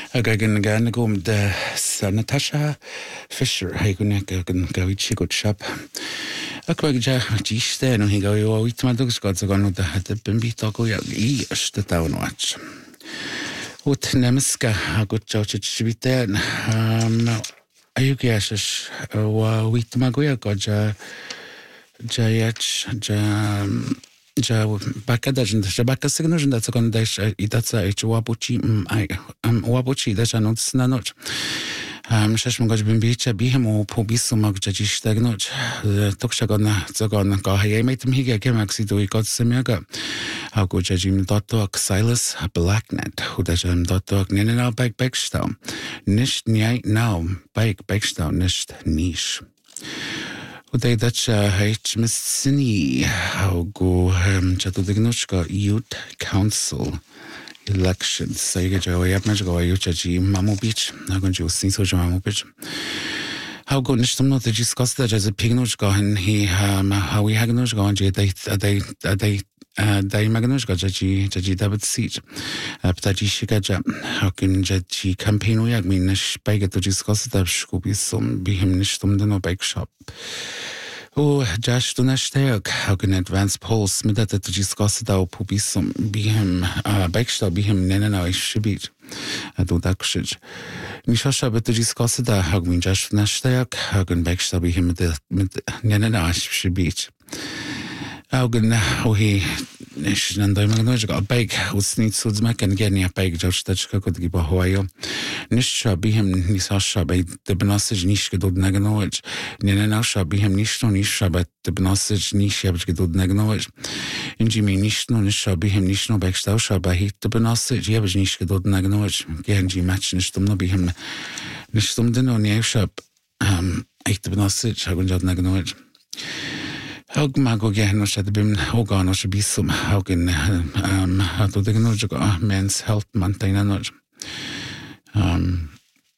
Again, go the Natasha Fisher, Hagunek, Gavichi good shop. A quagja, Giste, and he go, you eat my dogs got gone the hat been beat or go east the town watch. What Nemiska, a good judge should be there. Are you guesses? Wheat Maguia got Bakadajan, Shabaka signal that's a condition, that's a Wabuchi, Wabuchi, that's a note, Snanot. Shashmagaj Bimbicha, Bihamo, Pobisumag, Jajistagnot, the Tokshagon, Zagon, Gahay, made him higa, Gemaxi, do we got Semiaga. How good Jajim Dottok, Silas, Blacknet, who Dajam Dottok, Nenana, Bike Beckstown, Nisht Nyai now, Bike Beckstown, Nisht Niche. Uday dacha HMSini how go Chatudegnochka Youth Council elections. So you get your way up go Yuchaji Mamu Beach. I'm going to see social Mamu Beach. How go Nishtam not discuss that as a pignochka and he how we had nochka on they Maganochka Jaji David Siege. Ptaji Shikaja, how can Jaji campaign we mean Spaghetti to discuss that should be some be him Nishtum the no bake shop. Oh, Josh Dunashtag, how can advance polls me that to discuss the Pubisum be him bake shop be him Nenana Shibit. I do that shit. Nishasha but to discuss that how can Josh Dunashtag, how can bake shop be him the Nenana Shibit. Augen how he and I got a bag who's needs to make and getting a bag George Dutchka could give a Hawaii. Nisha be him Nisasha by the Benosage Nishka do Naganowich. Nenasha be him Nishno Nisha but the Benosage Nisha which do Naganowich. In Jimmy Nishno Nisha be him Nishno Backstasha by heat the Benosage Yabaj Nishka do Naganowich. Genji match Nishtum no be him Nishtum Dino Niashap ate the Benosage, I went out Naganowich. How Mago Ganos at the Bim Hogano should be some Haugen how to the Nojaga men's health maintainer notch. Haugen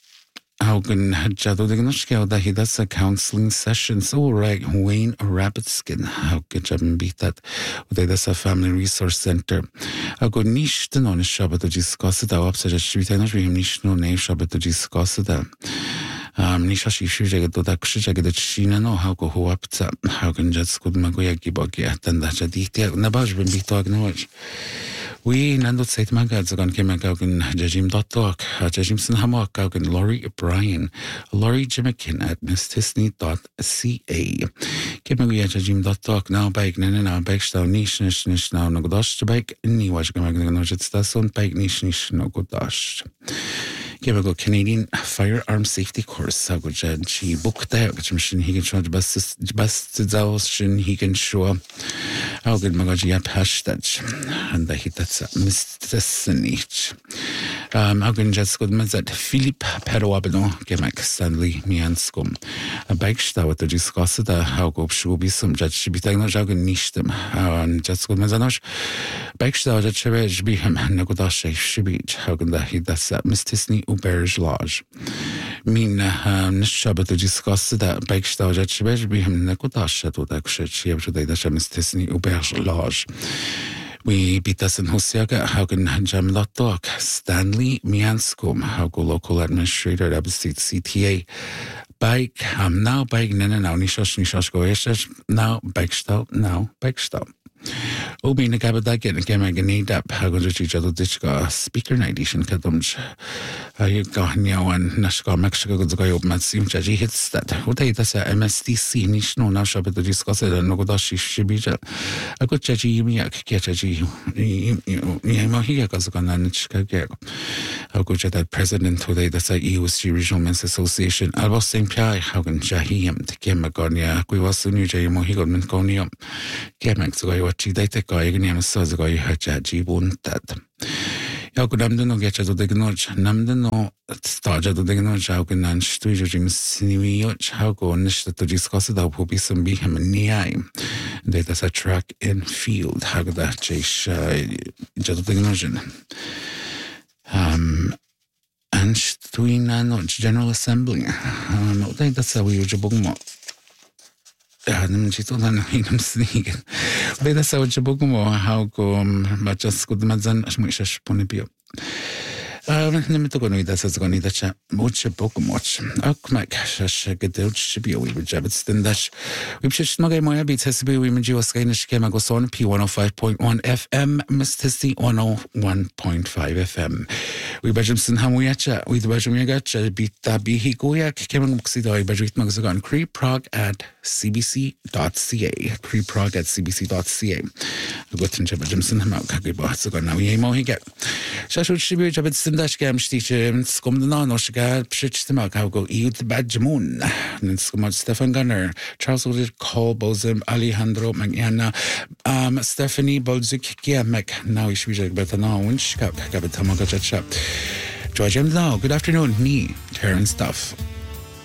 Jado the Gnoshka that he does a counseling sessions. All right, Wayne Rabbit Skin. How could you beat that? That's a family resource center. How good niche the non shop to discuss it. I'll upset a street energy niche no name shop to discuss it. Nishashi Shuja to that Shija the China no how go who up how can just good Magoya Gibogia than that a detail Nabaj been be talk knowledge. We Nando Sait Magads on Kemagaugan Jajim.talk, Jajimson Hammock, Laurie O'Brien, Laurie Jimikin at mistisney.ca. Kemagia Jajim.talk now bike Nana Backstow Nish now no godash to bike, Niwash Gamaganojet bike Nish no godash. Kemago Canadian Firearm Safety Course, how good she booked there, which machine he can show the best he can show. How good Magaji up hashtag and the hit that's Mr. Snitch. How can just good that Philip Perwabino, Gemak Stanley Mianskum. A bike stow to discuss it, how go should be some judge should be taken out and niche them. And just good Mazanosh. Bike stow that Chevage be him, Nagodash should be how can the hit that's Mistisney Uberge Lodge. Mean Nishabat to discuss that bike stow that Chevage be him Nagodash to that she have today that Mistisney Uberge Lodge. We beat us in Hosiaga, how can Jam.talk, Stanley Mianskum, how go local administrator at State CTA. Bike, now bike, now Nishosh go now bike stop, now bike stop. Obi Nagabada get a gamma up, how go to each other ditchka, speaker night edition, Kadumj. You got now and Nashka Mexico goes go up Matsim Jaji hits that. What does a MSDC Nishno now shop to discuss it and Nogodashi Shibija. A good Jaji Miak, Ketaji, Yamahiga Kazakananichka. How good that president today that's a EUC Regional Men's Association. I was saying Pai, how can Jahim to Kemagonia, Quiwasu Jay Mohigo Menconium. Kemax go what she data guy, Gnam Saz go Hajaji won't that. How could Namdeno get to the Gnoj? Namdeno started to the Gnoj, how can Nan Studio Siniwich, how go Nish to discuss it, how be some be him in Niai. That's a track and field, how could that chase Jadognogen. And Stuina General Assembly. I think that's how we use a book. Nimchitodan hinam sneak. Beda sa uchabukumo how go matchas good mazan ashmishash ponipio. Nimmt go nuid as go níide se móse bo mót. Ach me se geduld sibí we jebit den das. We sé mag mai bit hesbi we man jo skeine ske go son P105.1 FM Mistisi 101.5 FM. We bejumsen hamuacha we the bejum yaga bit bi hi goyak kemen mxidoi bejrit mag so gan creeprog@cbc.ca creeprog@cbc.ca. Gotin bejumsen hamak kagiba so gan nawi mo hi get. Shashu shibu jabit sindash gam stiche skum the no shga pshitma how go eat the badjamun. Skum Stefan Gunner, Charles Cole Bozim, Alejandro Magana, Stephanie Bolzik Giamek. Now we should be better now. Winch Gabitamaga. George M. Good afternoon, me, Terrence Duff.